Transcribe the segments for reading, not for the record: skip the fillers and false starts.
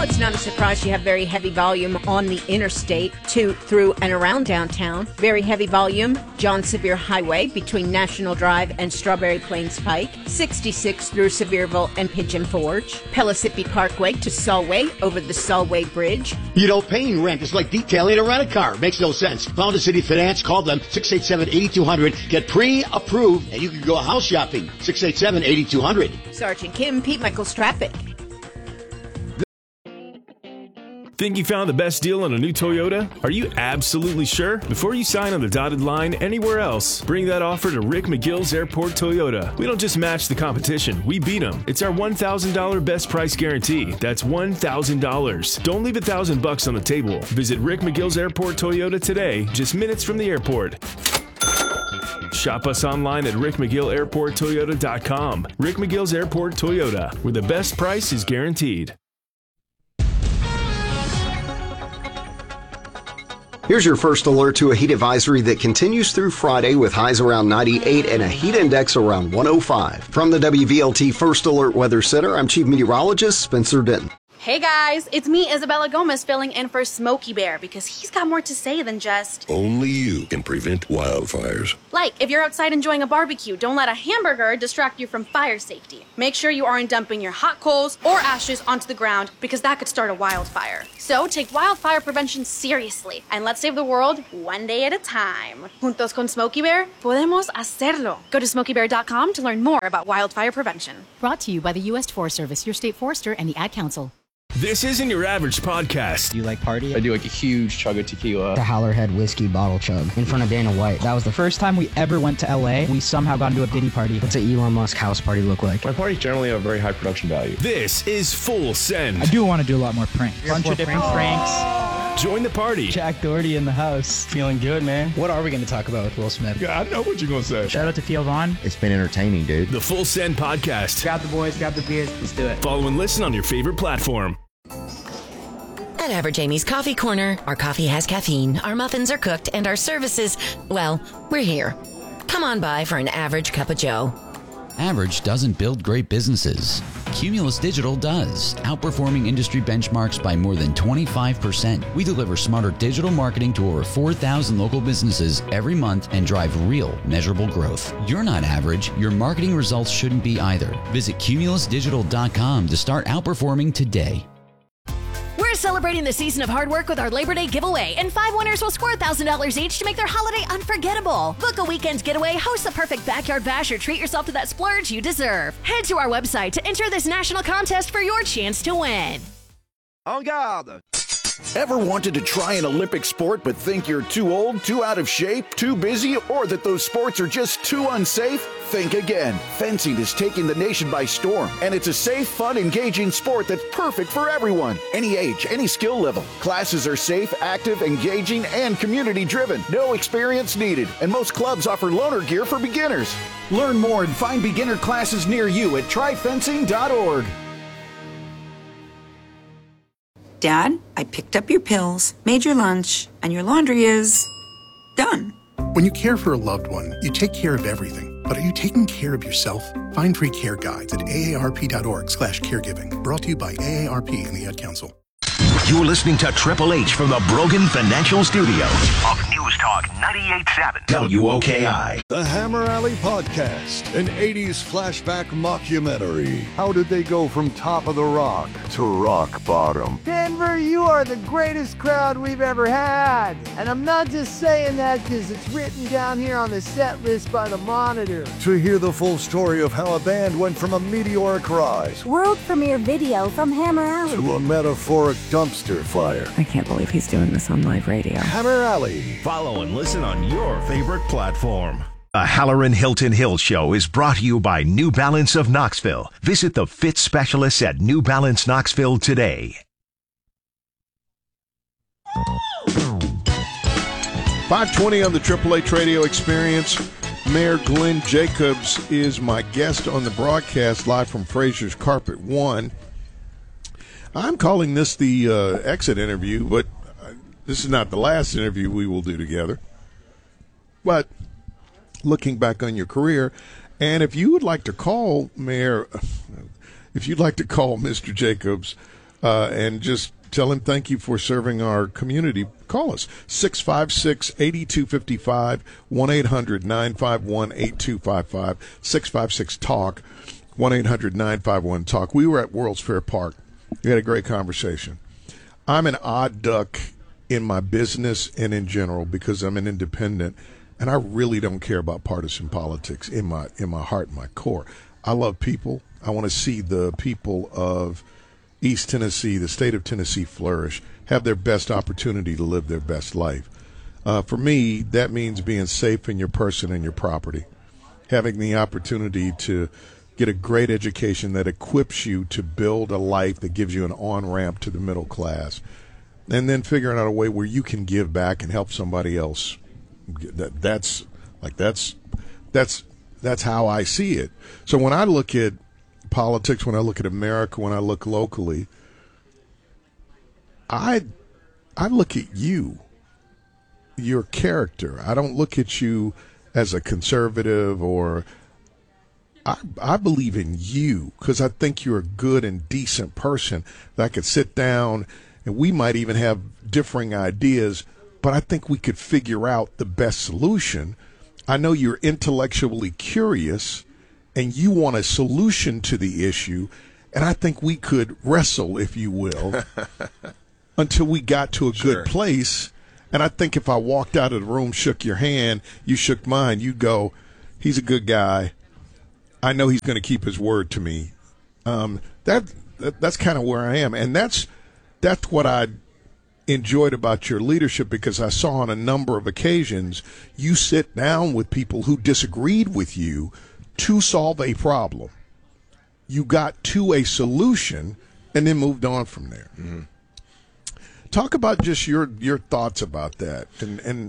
it's not a surprise you have very heavy volume on the interstate through and around downtown. Very heavy volume, John Sevier Highway between National Drive and Strawberry Plains Pike. 66 through Sevierville and Pigeon Forge. Pellissippi Parkway to Solway over the Solway Bridge. You know, paying rent is like detailing a rent-a-car. Makes no sense. Found a City Finance. Call them 687-8200. Get pre-approved and you can go house shopping. 687-8200. Sergeant Kim, Pete Michaels Traffic. Think you found the best deal on a new Toyota? Are you absolutely sure? Before you sign on the dotted line anywhere else, bring that offer to Rick McGill's Airport Toyota. We don't just match the competition, we beat them. It's our $1,000 best price guarantee. That's $1,000. Don't leave $1,000 on the table. Visit Rick McGill's Airport Toyota today, just minutes from the airport. Shop us online at rickmcgillairporttoyota.com. Rick McGill's Airport Toyota, where the best price is guaranteed. Here's your first alert to a heat advisory that continues through Friday with highs around 98 and a heat index around 105. From the WVLT First Alert Weather Center, I'm Chief Meteorologist Spencer Denton. Hey guys, it's me, Isabella Gomez, filling in for Smokey Bear because he's got more to say than just... Only you can prevent wildfires. Like, if you're outside enjoying a barbecue, don't let a hamburger distract you from fire safety. Make sure you aren't dumping your hot coals or ashes onto the ground because that could start a wildfire. So take wildfire prevention seriously and let's save the world one day at a time. Juntos con Smokey Bear, podemos hacerlo. Go to smokeybear.com to learn more about wildfire prevention. Brought to you by the U.S. Forest Service, your state forester, and the Ad Council. This isn't your average podcast. Do you like party? I do like a huge chug of tequila. The Howlerhead whiskey bottle chug in front of Dana White. That was the first time we ever went to LA. We somehow got into a Diddy party. What's an Elon Musk house party look like? My parties generally have very high production value. This is Full Send. I do want to do a lot more pranks. Bunch of different pranks. Join the party. Jack Doherty in the house. Feeling good, man. What are we going to talk about with Will Smith? Yeah, I know what you're going to say. Shout out to Theo Vaughn. It's been entertaining, dude. The Full Send Podcast. Grab the boys, grab the beers. Let's do it. Follow and listen on your favorite platform. At Average Amy's Coffee Corner, our coffee has caffeine, our muffins are cooked, and our services, well, we're here. Come on by for an average cup of joe. Average doesn't build great businesses. Cumulus Digital does, outperforming industry benchmarks by more than 25%. We deliver smarter digital marketing to over 4,000 local businesses every month and drive real, measurable growth. You're not average. Your marketing results shouldn't be either. Visit cumulusdigital.com to start outperforming today. We're celebrating the season of hard work with our Labor Day giveaway, and 5 winners will score $1,000 each to make their holiday unforgettable. Book a weekend getaway, host the perfect backyard bash, or treat yourself to that splurge you deserve. Head to our website to enter this national contest for your chance to win. En garde! Ever wanted to try an Olympic sport but think you're too old, too out of shape, too busy, or that those sports are just too unsafe? Think again. Fencing is taking the nation by storm, and it's a safe, fun, engaging sport that's perfect for everyone. Any age, any skill level. Classes are safe, active, engaging, and community-driven. No experience needed, and most clubs offer loaner gear for beginners. Learn more and find beginner classes near you at tryfencing.org. Dad, I picked up your pills, made your lunch, and your laundry is done. When you care for a loved one, you take care of everything. But are you taking care of yourself? Find free care guides at aarp.org/caregiving. Brought to you by AARP and the Ad Council. You're listening to Triple H from the Brogan Financial Studio of News Talk 98.7 WOKI. The Hammer Alley Podcast, an 80s flashback mockumentary. How did they go from top of the rock to rock bottom? Denver, you are the greatest crowd we've ever had. And I'm not just saying that because it's written down here on the set list by the Monitor. To hear the full story of how a band went from a meteoric rise, world premiere video from Hammer Alley, to a metaphoric dumpster fire. I can't believe he's doing this on live radio. Hammer Alley. Follow and listen on your favorite platform. The Halloran Hilton Hill Show is brought to you by New Balance of Knoxville. Visit the fit specialists at New Balance Knoxville today. 520 on the Triple H Radio Experience. Mayor Glenn Jacobs is my guest on the broadcast live from Fraser's Carpet One. I'm calling this the exit interview, but this is not the last interview we will do together. But looking back on your career, and if you would like to call Mayor, if you'd like to call Mr. Jacobs, and just tell him thank you for serving our community. Call us, 656-8255, 1-800-951-8255, 656-TALK, 1-800-951-TALK. We were at World's Fair Park. We had a great conversation. I'm an odd duck in my business and in general because I'm an independent, and I really don't care about partisan politics in my heart and my core. I love people. I want to see the people of East Tennessee, the state of Tennessee, flourish, have their best opportunity to live their best life. For me, that means being safe in your person and your property, having the opportunity to get a great education that equips you to build a life that gives you an on-ramp to the middle class, and then figuring out a way where you can give back and help somebody else. That's how I see it. So when I look at politics, when I look at America, when I look locally, I look at you, your character. I don't look at you as a conservative, or I believe in you because I think you're a good and decent person that I could sit down, and we might even have differing ideas, but I think we could figure out the best solution. I know you're intellectually curious, and you want a solution to the issue, and I think we could wrestle, if you will, until we got to a good place. And I think if I walked out of the room, shook your hand, you shook mine, you'd go, he's a good guy. I know he's going to keep his word to me. That's kind of where I am, and that's what I enjoyed about your leadership, because I saw on a number of occasions you sit down with people who disagreed with you to solve a problem. You got to a solution and then moved on from there. Mm-hmm. Talk about just your thoughts about that. And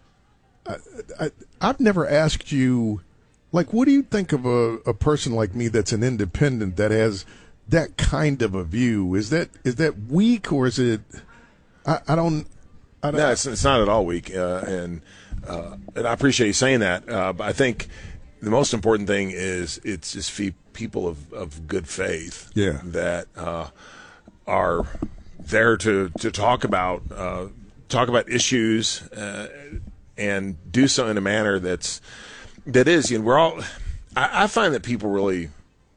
I've never asked you, like, what do you think of a person like me that's an independent that has that kind of a view? Is that weak, or is it? I don't. No, it's not at all weak, and I appreciate you saying that. But I think the most important thing is it's just people of good faith, that are there to talk about issues and do so in a manner that is. We're all. I find that people really,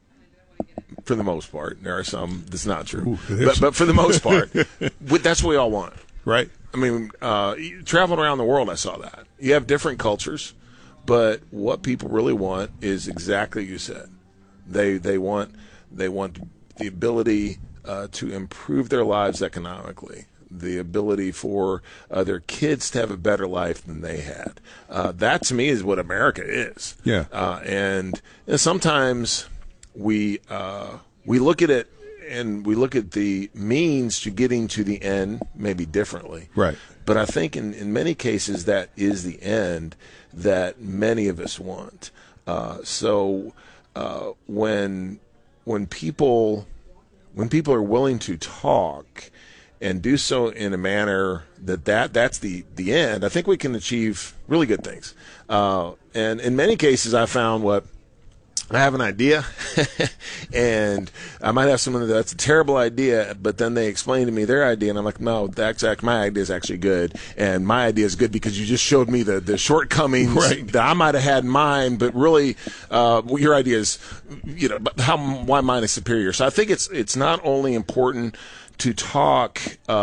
for the most part, there are some that's not true, but for the most part, that's what we all want, right? I mean, traveling around the world, I saw that you have different cultures, but what people really want is exactly what you said. They want the ability to improve their lives economically, the ability for their kids to have a better life than they had. That to me is what America is. Yeah, and sometimes we look at it and we look at the means to getting to the end maybe differently. Right. But I think in many cases that is the end that many of us want. So when people are willing to talk and do so in a manner that's the end, I think we can achieve really good things. And in many cases I found I have an idea, and I might have someone that's a terrible idea, but then they explain to me their idea, and I'm like, no, my idea is actually good, and my idea is good because you just showed me the shortcomings that I might have had in mine, but really, your idea is, why mine is superior. So I think it's not only important to talk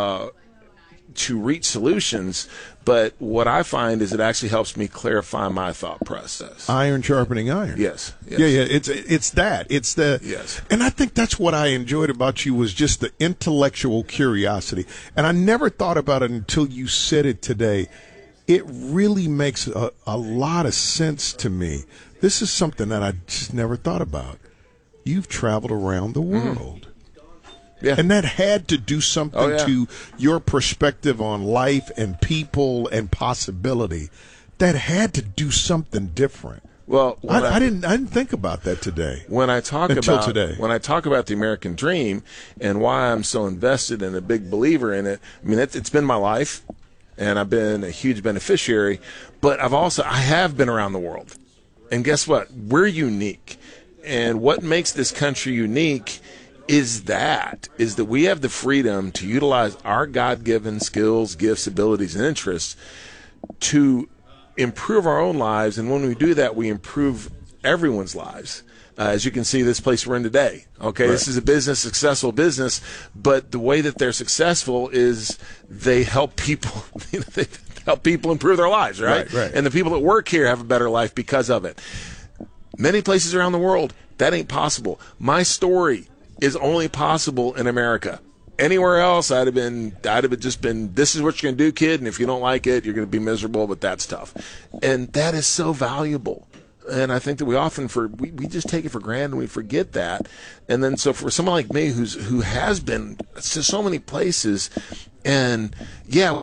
to reach solutions, but what I find is it actually helps me clarify my thought process. Iron sharpening iron. Yes. Yeah. It's that. It's the. Yes. And I think that's what I enjoyed about you was just the intellectual curiosity. And I never thought about it until you said it today. It really makes a lot of sense to me. This is something that I just never thought about. You've traveled around the world. Yeah. And that had to do something to your perspective on life and people and possibility. That had to do something different. Well, I didn't think about that today. When I talk about the American dream and why I'm so invested and a big believer in it, I mean it's been my life, and I've been a huge beneficiary. But I have been around the world, and guess what? We're unique, and what makes this country unique is that we have the freedom to utilize our God-given skills, gifts, abilities, and interests to improve our own lives. And when we do that, we improve everyone's lives. As you can see, this place we're in today, okay, right. This is a successful business, but the way that they're successful is they help people, they help people improve their lives, right? Right. And the people that work here have a better life because of it. Many places around the world, that ain't possible. My story is only possible in America. Anywhere else, I'd have just been, this is what you're going to do, kid, and if you don't like it, you're going to be miserable, but that's tough. And that is so valuable. And I think that we often we just take it for granted and we forget that. And then so for someone like me who has been to so many places, and yeah,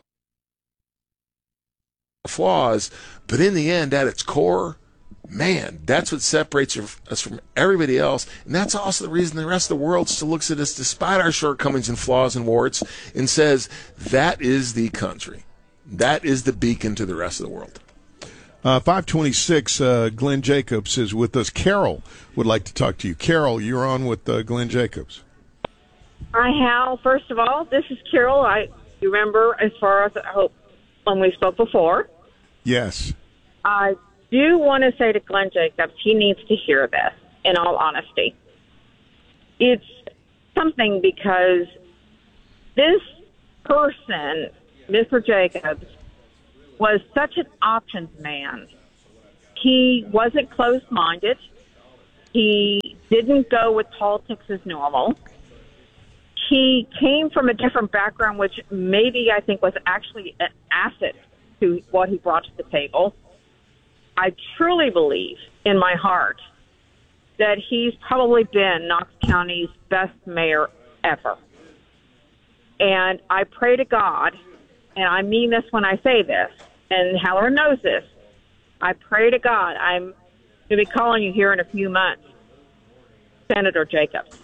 flaws, but in the end, at its core, man, that's what separates us from everybody else. And that's also the reason the rest of the world still looks at us despite our shortcomings and flaws and warts and says, that is the country. That is the beacon to the rest of the world. 526, Glenn Jacobs is with us. Carol would like to talk to you. Carol, you're on with Glenn Jacobs. Hi, Hal. First of all, this is Carol. You remember as far as I hope when we spoke before. Yes. I do want to say to Glenn Jacobs, he needs to hear this, in all honesty. It's something because this person, Mr. Jacobs, was such an options man. He wasn't closed-minded. He didn't go with politics as normal. He came from a different background, which maybe I think was actually an asset to what he brought to the table. I truly believe in my heart that he's probably been Knox County's best mayor ever. And I pray to God, and I mean this when I say this, and Halloran knows this, I pray to God I'm going to be calling you here in a few months, Senator Jacobs.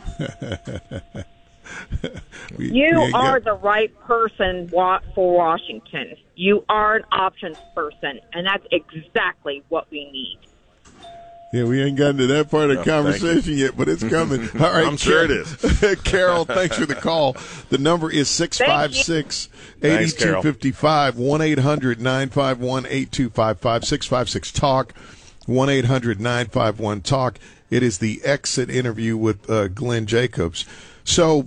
You are the right person for Washington. You are an options person, and that's exactly what we need. Yeah, we ain't gotten to that part of the conversation yet, but it's coming. All right, I'm sure it is. Carol, thanks for the call. The number is 656-8255, 1-800-951-8255, 656-TALK, 1-800-951-TALK. It is the exit interview with Glenn Jacobs. So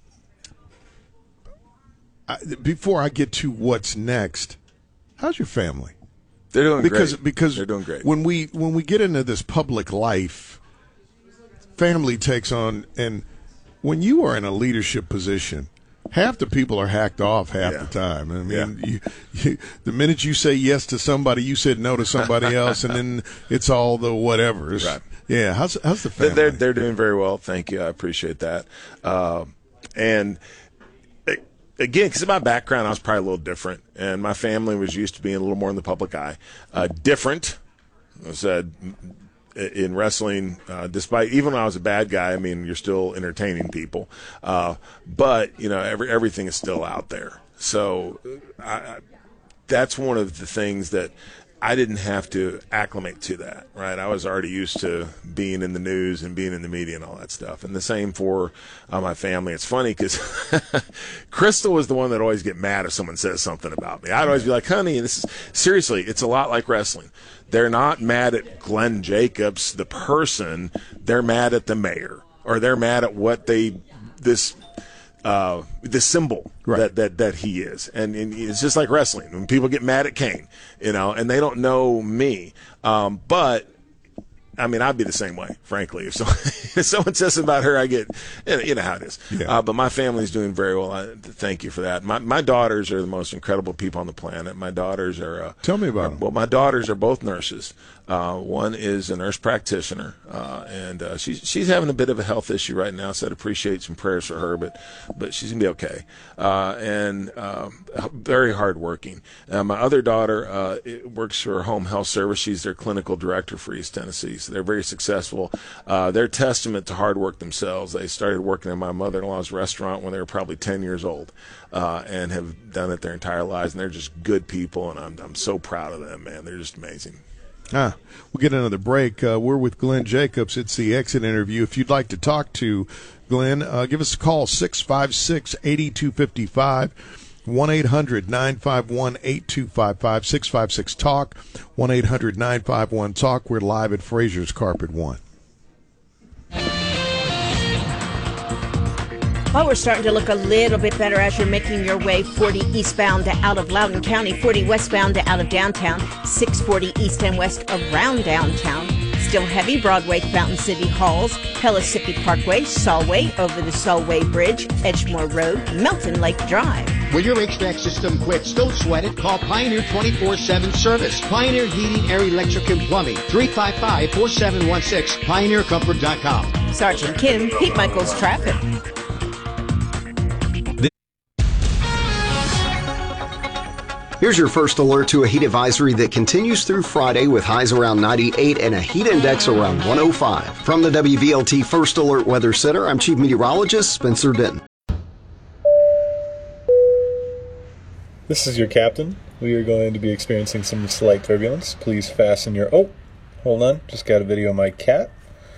before I get to what's next, how's your family? They're doing great. Because they're doing great. When we get into this public life, family takes on, and when you are in a leadership position, half the people are hacked off half the time. I mean, the minute you say yes to somebody, you said no to somebody else, and then it's all the whatevers. Right. Yeah. How's the family? They're doing very well. Thank you. I appreciate that. And again, because of my background, I was probably a little different, and my family was used to being a little more in the public eye. Different, I said, in wrestling, despite even when I was a bad guy, I mean, you're still entertaining people, but everything is still out there. So that's one of the things that I didn't have to acclimate to that, right? I was already used to being in the news and being in the media and all that stuff. And the same for my family. It's funny because Crystal was the one that always get mad if someone says something about me. I'd always be like, honey, seriously, it's a lot like wrestling. They're not mad at Glenn Jacobs, the person. They're mad at the mayor, or they're mad at what the symbol that he is. And it's just like wrestling. When people get mad at Kane, and they don't know me. But, I mean, I'd be the same way, frankly. If someone says something about her, I get, you know how it is. Yeah. But my family's doing very well. Thank you for that. My daughters are the most incredible people on the planet. My daughters are. Tell me about them. Well, my daughters are both nurses. One is a nurse practitioner, and she's having a bit of a health issue right now, so I'd appreciate some prayers for her, but she's going to be okay. And very hardworking. My other daughter works for Home Health Service. She's their clinical director for East Tennessee, so they're very successful. They're testament to hard work themselves. They started working in my mother-in-law's restaurant when they were probably 10 years old, and have done it their entire lives, and they're just good people, and I'm so proud of them, man. They're just amazing. We'll get another break. We're with Glenn Jacobs. It's the exit interview. If you'd like to talk to Glenn, give us a call, 656-8255. 1-800-951-8255, 656-TALK, 1-800-951-TALK. We're live at Frazier's Carpet One. Well, we're starting to look a little bit better as you're making your way 40 eastbound to out of Loudoun County, 40 westbound to out of downtown, 640 east and west around downtown. Still heavy Broadway, Fountain City Halls, Pellissippi Parkway, Solway, over the Solway Bridge, Edgemore Road, Melton Lake Drive. When your HVAC system quits, don't sweat it. Call Pioneer 24/7 Service. Pioneer Heating, Air, Electric, and Plumbing. 355-4716. PioneerComfort.com. Sergeant Kim, Pete Michaels Traffic. Here's your first alert to a heat advisory that continues through Friday with highs around 98 and a heat index around 105. From the WVLT First Alert Weather Center, I'm Chief Meteorologist Spencer Denton. This is your captain. We are going to be experiencing some slight turbulence. Please fasten your... Oh, hold on. Just got a video of my cat.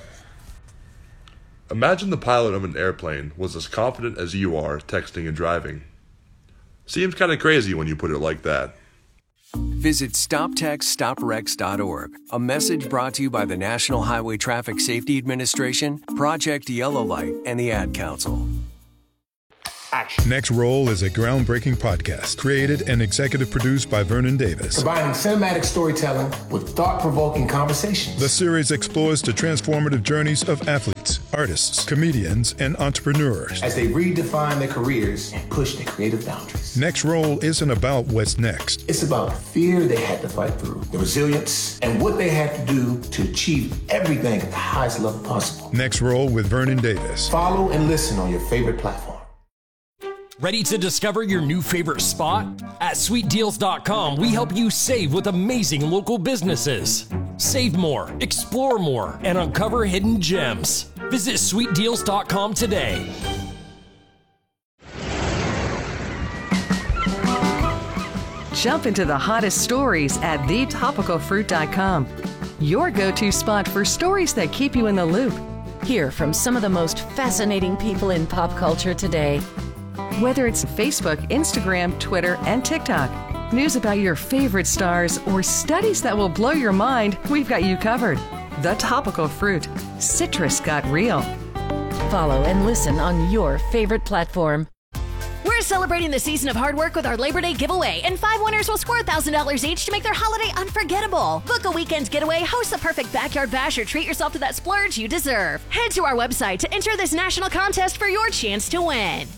Imagine the pilot of an airplane was as confident as you are texting and driving. Seems kind of crazy when you put it like that. Visit StopTextStopWrecks.org. A message brought to you by the National Highway Traffic Safety Administration, Project Yellow Light, and the Ad Council. Next Roll is a groundbreaking podcast created and executive produced by Vernon Davis. Combining cinematic storytelling with thought-provoking conversations. The series explores the transformative journeys of athletes, artists, comedians, and entrepreneurs as they redefine their careers and push their creative boundaries. Next Roll isn't about what's next. It's about the fear they had to fight through, the resilience, and what they had to do to achieve everything at the highest level possible. Next Roll with Vernon Davis. Follow and listen on your favorite platform. Ready to discover your new favorite spot? At SweetDeals.com, we help you save with amazing local businesses. Save more, explore more, and uncover hidden gems. Visit SweetDeals.com today. Jump into the hottest stories at TheTopicalFruit.com. Your go-to spot for stories that keep you in the loop. Hear from some of the most fascinating people in pop culture today. Whether it's Facebook, Instagram, Twitter, and TikTok, news about your favorite stars, or studies that will blow your mind, we've got you covered. The Topical Fruit. Citrus got real. Follow and listen on your favorite platform. We're celebrating the season of hard work with our Labor Day giveaway, and 5 winners will score $1,000 each to make their holiday unforgettable. Book a weekend getaway, host the perfect backyard bash, or treat yourself to that splurge you deserve. Head to our website to enter this national contest for your chance to win.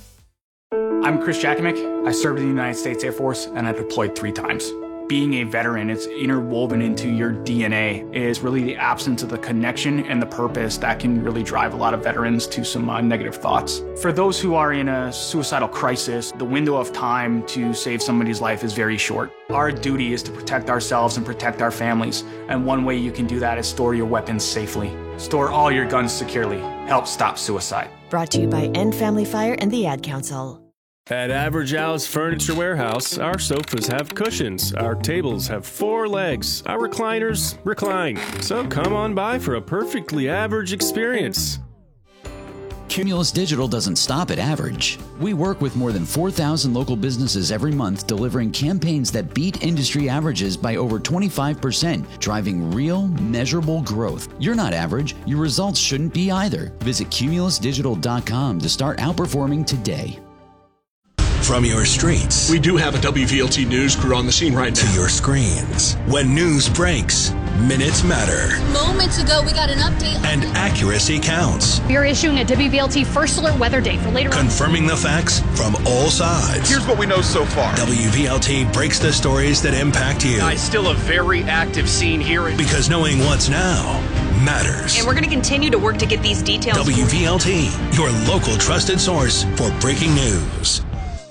I'm Chris Jakimick. I served in the United States Air Force and I deployed 3 times. Being a veteran, it's interwoven into your DNA. It is really the absence of the connection and the purpose that can really drive a lot of veterans to some negative thoughts. For those who are in a suicidal crisis, the window of time to save somebody's life is very short. Our duty is to protect ourselves and protect our families. And one way you can do that is store your weapons safely. Store all your guns securely. Help stop suicide. Brought to you by End Family Fire and the Ad Council. At Average Al's Furniture Warehouse, our sofas have cushions, our tables have 4 legs, our recliners recline. So come on by for a perfectly average experience. Cumulus Digital doesn't stop at average. We work with more than 4,000 local businesses every month, delivering campaigns that beat industry averages by over 25%, driving real, measurable growth. You're not average. Your results shouldn't be either. Visit CumulusDigital.com to start outperforming today. From your streets, we do have a WVLT news crew on the scene right now. To your screens, when news breaks, minutes matter. Moments ago, we got an update. And accuracy counts. We are issuing a WVLT First Alert weather day for later on. Confirming the facts from all sides. Here's what we know so far. WVLT breaks the stories that impact you. Still a very active scene here. Because knowing what's now matters. And we're going to continue to work to get these details. WVLT, your local trusted source for breaking news.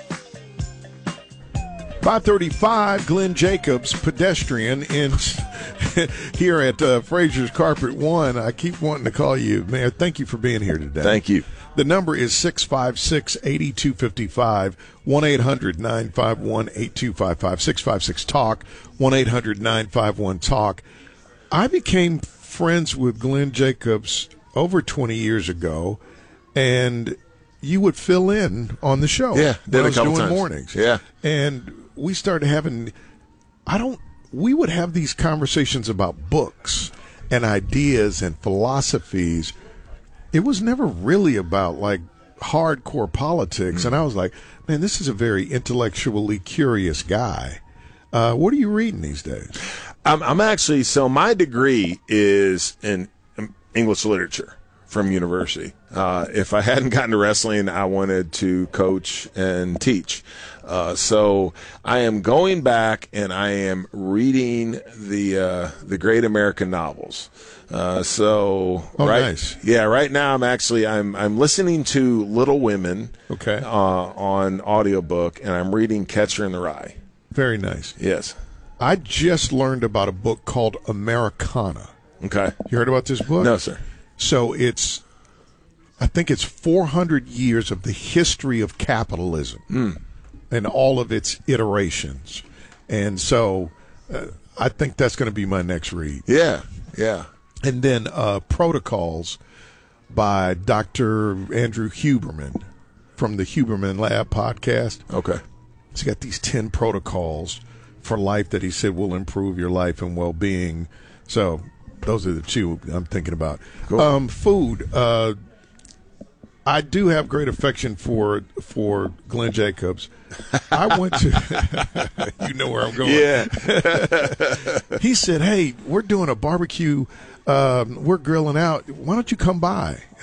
535, Glenn Jacobs, pedestrian, in here at Frazier's Carpet One. I keep wanting to call you, Mayor. Thank you for being here today. Thank you. The number is 656-8255, 1-800-951-8255, 656-TALK, 1-800-951-TALK. I became friends with Glenn Jacobs over 20 years ago, and you would fill in on the show. Yeah, did when I a was couple doing times. mornings. Yeah. And we started having we would have these conversations about books and ideas and philosophies. It was never really about like hardcore politics. And I was like, man, this is a very intellectually curious guy. What are you reading these days? I'm actually, so my degree is in English literature from university. If I hadn't gotten to wrestling, I wanted to coach and teach. So I am going back and I am reading the great American novels. Nice. Yeah, right now I'm listening to Little Women on audiobook, and I'm reading Catcher in the Rye. Very nice. Yes. I just learned about a book called Americana. Okay. You heard about this book? No, sir. So I think it's 400 years of the history of capitalism and all of its iterations. And so I think that's going to be my next read. Yeah, yeah. And then Protocols by Dr. Andrew Huberman from the Huberman Lab podcast. Okay. He's got these 10 protocols for life that he said will improve your life and well-being. So those are the two I'm thinking about. Cool. Food. I do have great affection for Glenn Jacobs. I went to you know where I'm going. Yeah. He said, hey, we're doing a barbecue. We're grilling out. Why don't you come by?